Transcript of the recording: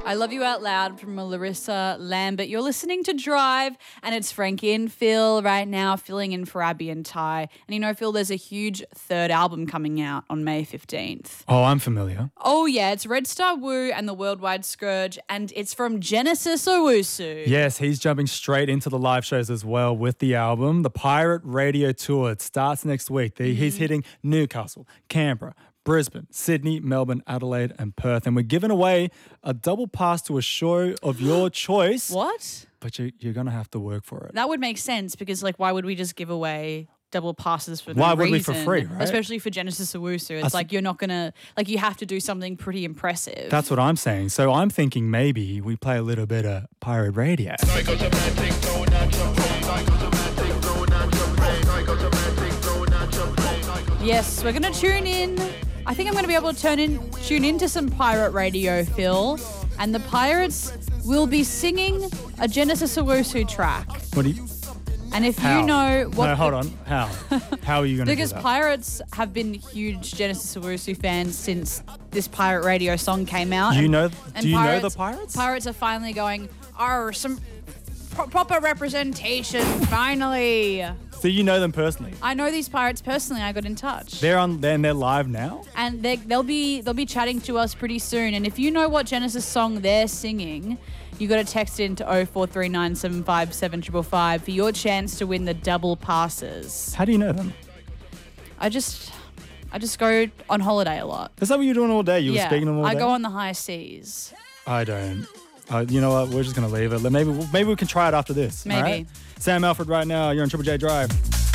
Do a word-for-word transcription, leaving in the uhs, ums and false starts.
I Love You Out Loud from Larissa Lambert. You're listening to Drive, and it's Frankie and Phil right now filling in for Abby and Ty. And you know, Phil, there's a huge third album coming out on May fifteenth. Oh, I'm familiar. Oh, yeah. It's Red Star Woo and the Worldwide Scourge, and it's from Genesis Owusu. Yes, he's jumping straight into the live shows as well with the album. The Pirate Radio Tour, it starts next week. Mm. He's hitting Newcastle, Canberra, Brisbane, Sydney, Melbourne, Adelaide and Perth. And we're giving away a double pass to a show of your choice. What? But you, you're going to have to work for it. That would make sense because, like, why would we just give away double passes for Why no would reason? we for free, right? Especially for Genesis Owusu. It's That's, like you're not going to, like you have to do something pretty impressive. That's what I'm saying. So I'm thinking maybe we play a little bit of Pirate Radio. Yes, we're going to tune in. I think I'm going to be able to turn in, tune into some Pirate Radio, Phil. And the Pirates will be singing a Genesis Owusu track. What do you... And if How? you know what... No, hold on. How? How are you going to do Because that? Pirates have been huge Genesis Owusu fans since this Pirate Radio song came out. Do you and, know, and do you Pirates, know the Pirates? Pirates are finally going, oh, some pro- proper representation, finally. So you know them personally? I know these Pirates personally. I got in touch. They're on. They're, and they're live now? And they, they'll be they'll be chatting to us pretty soon. And if you know what Genesis song they're singing, you got to text in to oh four three nine seven five seven five five five for your chance to win the double passes. How do you know them? I just I just go on holiday a lot. Is that what you're doing all day? You yeah, were speaking them all I day? go on the high seas. I don't. Uh, you know what? We're just going to leave it. Maybe maybe we can try it after this. Maybe. All right? Sam Alford right now. You're on Triple J Drive.